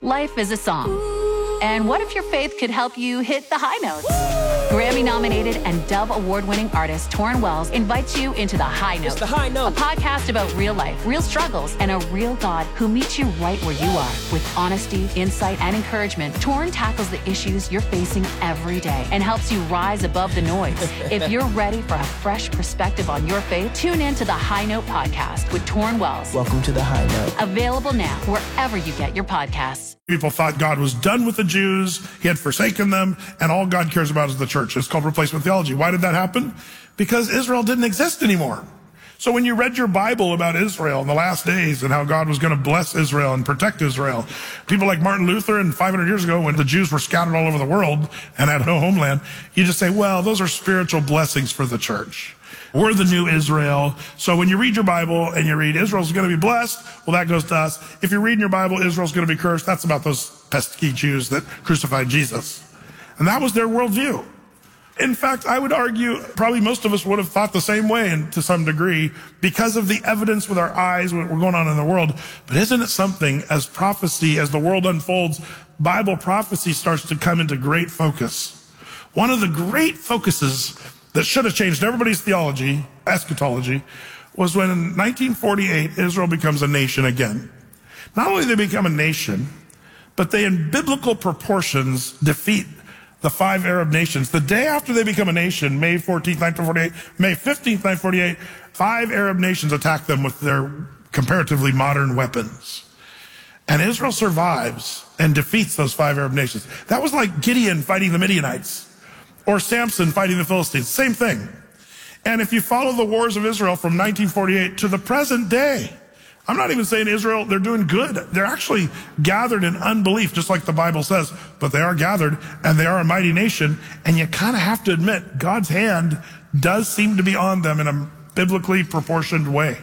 Life is a song. And what if your faith could help you hit the high notes? Grammy-nominated and Dove Award-winning artist Torrin Wells invites you into The High Note. It's The High Note. A podcast about real life, real struggles, and a real God who meets you right where you are. With honesty, insight, and encouragement, Torrin tackles the issues you're facing every day and helps you rise above the noise. If you're ready for a fresh perspective on your faith, tune in to The High Note podcast with Torrin Wells. Welcome to The High Note. Available now wherever you get your podcasts. People thought God was done with the Jews. He had forsaken them, and all God cares about is the church. It's called replacement theology. Why did that happen? Because Israel didn't exist anymore. So when you read your Bible about Israel in the last days and how God was going to bless Israel and protect Israel, people like Martin Luther and 500 years ago when the Jews were scattered all over the world and had no homeland, you just say, well, those are spiritual blessings for the church. We're the new Israel. So when you read your Bible and you read Israel's going to be blessed, well, that goes to us. If you read in your Bible, Israel's going to be cursed, that's about those pesky Jews that crucified Jesus. And that was their worldview. In fact, I would argue probably most of us would have thought the same way and to some degree because of the evidence with our eyes, what we're going on in the world. But isn't it something as prophecy, as the world unfolds, Bible prophecy starts to come into great focus. One of the great focuses that should have changed everybody's theology, eschatology, was when in 1948, Israel becomes a nation again. Not only do they become a nation, but they in biblical proportions defeat the 5 Arab nations. The day after they become a nation, May 14th, 1948, May 15th, 1948, 5 Arab nations attack them with their comparatively modern weapons. And Israel survives and defeats those 5 Arab nations. That was like Gideon fighting the Midianites. Or Samson fighting the Philistines. Same thing. And if you follow the wars of Israel from 1948 to the present day, I'm not even saying Israel, they're doing good. They're actually gathered in unbelief, just like the Bible says. But they are gathered, and they are a mighty nation. And you kind of have to admit, God's hand does seem to be on them in a biblically proportioned way.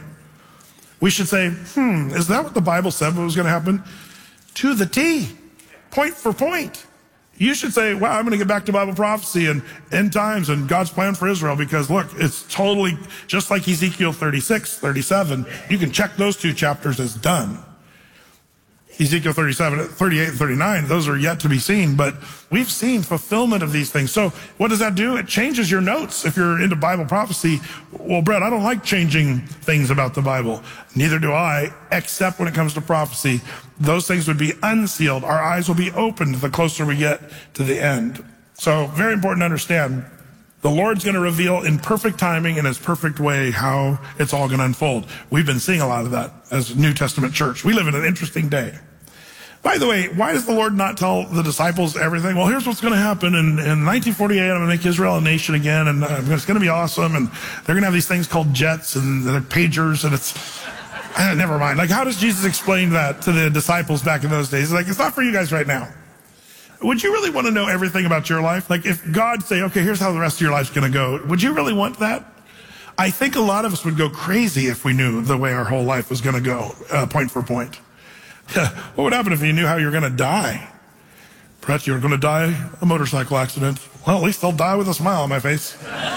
We should say, is that what the Bible said was going to happen? To the T, point for point. You should say, wow, I'm going to get back to Bible prophecy and end times and God's plan for Israel because, look, it's totally just like Ezekiel 36, 37. You can check those 2 chapters as done. Ezekiel 37, 38, and 39, those are yet to be seen, but we've seen fulfillment of these things. So what does that do? It changes your notes if you're into Bible prophecy. Well, Brett, I don't like changing things about the Bible. Neither do I, except when it comes to prophecy. Those things would be unsealed. Our eyes will be opened the closer we get to the end. So very important to understand. The Lord's going to reveal in perfect timing and his perfect way how it's all going to unfold. We've been seeing a lot of that as a New Testament church. We live in an interesting day. By the way, why does the Lord not tell the disciples everything? Well, here's what's going to happen. In 1948, I'm going to make Israel a nation again, and it's going to be awesome. And they're going to have these things called jets and they're pagers, and it's... never mind. Like, how does Jesus explain that to the disciples back in those days? It's like, it's not for you guys right now. Would you really want to know everything about your life? Like, if God say, okay, here's how the rest of your life's going to go, would you really want that? I think a lot of us would go crazy if we knew the way our whole life was going to go, point for point. What would happen if you knew how you're going to die? Perhaps you're going to die a motorcycle accident. Well, at least I'll die with a smile on my face.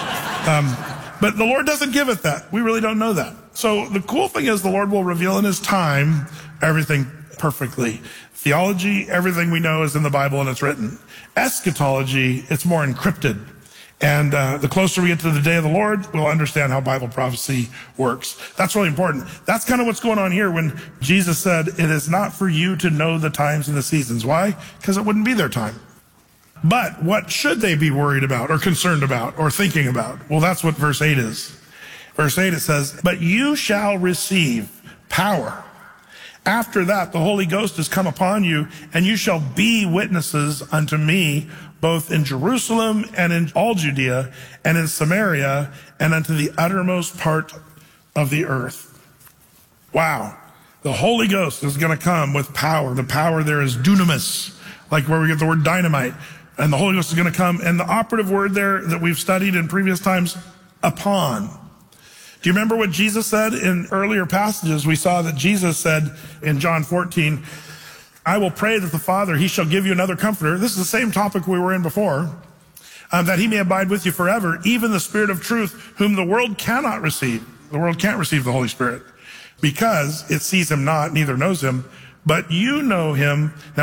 But the Lord doesn't give it that. We really don't know that. So the cool thing is the Lord will reveal in his time everything perfectly. Theology, everything we know is in the Bible and it's written. Eschatology, it's more encrypted. And the closer we get to the day of the Lord, we'll understand how Bible prophecy works. That's really important. That's kind of what's going on here when Jesus said, it is not for you to know the times and the seasons. Why? Because it wouldn't be their time. But what should they be worried about or concerned about or thinking about? Well, that's what verse 8 is. Verse 8, it says, but you shall receive power. After that, the Holy Ghost has come upon you, and you shall be witnesses unto me, both in Jerusalem and in all Judea and in Samaria and unto the uttermost part of the earth. Wow. The Holy Ghost is going to come with power. The power there is dunamis, like where we get the word dynamite. And the Holy Ghost is going to come. And the operative word there that we've studied in previous times, upon. Do you remember what Jesus said in earlier passages? We saw that Jesus said in John 14, I will pray that the Father, he shall give you another comforter. This is the same topic we were in before. That he may abide with you forever, even the Spirit of truth, whom the world cannot receive. The world can't receive the Holy Spirit because it sees him not, neither knows him, but you know him. Now,